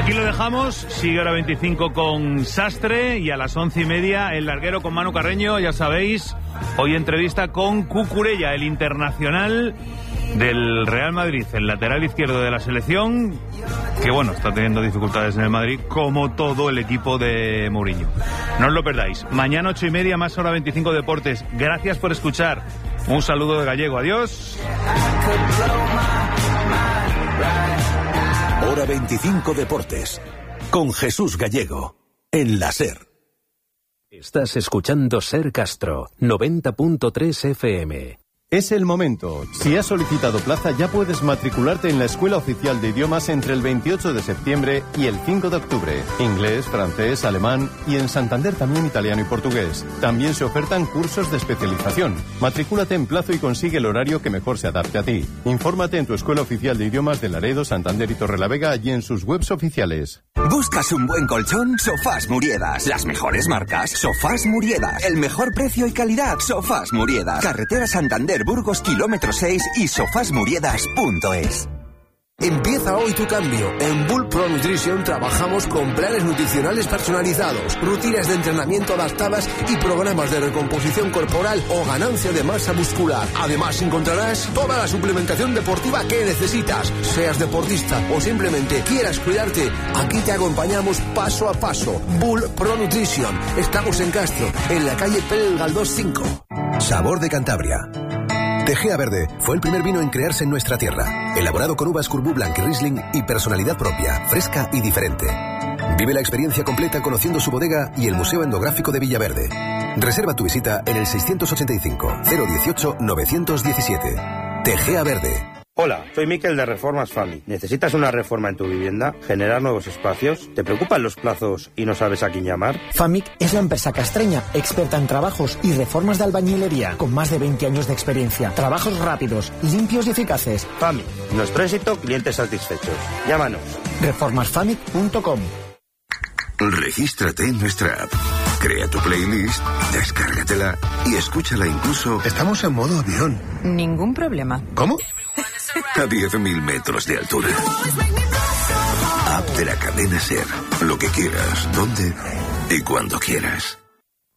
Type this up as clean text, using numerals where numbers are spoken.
Aquí lo dejamos, sigue hora 25 con Sastre y a las 11:30 el larguero con Manu Carreño, ya sabéis, hoy entrevista con Cucurella, el internacional del Real Madrid, el lateral izquierdo de la selección, que bueno, está teniendo dificultades en el Madrid, como todo el equipo de Mourinho. No os lo perdáis. Mañana 8:30, más hora 25 Deportes. Gracias por escuchar. Un saludo de Gallego. Adiós. Hora 25 Deportes. Con Jesús Gallego. En la SER. Estás escuchando SER Castro, 90.3 FM. Es el momento. Si has solicitado plaza, ya puedes matricularte en la Escuela Oficial de Idiomas entre el 28 de septiembre y el 5 de octubre. Inglés, francés, alemán y en Santander también italiano y portugués. También se ofertan cursos de especialización. Matricúlate en plazo y consigue el horario que mejor se adapte a ti. Infórmate en tu Escuela Oficial de Idiomas de Laredo, Santander y Torrelavega y en sus webs oficiales. ¿Buscas un buen colchón? Sofás Muriedas. Las mejores marcas. Sofás Muriedas. El mejor precio y calidad. Sofás Muriedas. Carretera Santander Burgos, kilómetro 6 y sofasmuriedas.es. Empieza hoy tu cambio. En Bull Pro Nutrition trabajamos con planes nutricionales personalizados, rutinas de entrenamiento adaptadas y programas de recomposición corporal o ganancia de masa muscular. Además encontrarás toda la suplementación deportiva que necesitas. Seas deportista o simplemente quieras cuidarte, aquí te acompañamos paso a paso. Bull Pro Nutrition. Estamos en Castro, en la calle Pérez Galdós 5. Sabor de Cantabria. Tegea Verde fue el primer vino en crearse en nuestra tierra, elaborado con uvas Courbou Blanc y Riesling y personalidad propia, fresca y diferente. Vive la experiencia completa conociendo su bodega y el Museo Etnográfico de Villaverde. Reserva tu visita en el 685 018 917. Tegea Verde. Hola, soy Miquel de Reformas FAMIC. ¿Necesitas una reforma en tu vivienda? ¿Generar nuevos espacios? ¿Te preocupan los plazos y no sabes a quién llamar? FAMIC es la empresa castreña, experta en trabajos y reformas de albañilería, con más de 20 años de experiencia. Trabajos rápidos, limpios y eficaces. FAMIC. Nuestro éxito, clientes satisfechos. Llámanos. Reformasfamic.com. Regístrate en nuestra app. Crea tu playlist, descárgatela y escúchala incluso... Estamos en modo avión. Ningún problema. ¿Cómo? A 10.000 metros de altura. App de la cadena SER. Lo que quieras, donde y cuando quieras.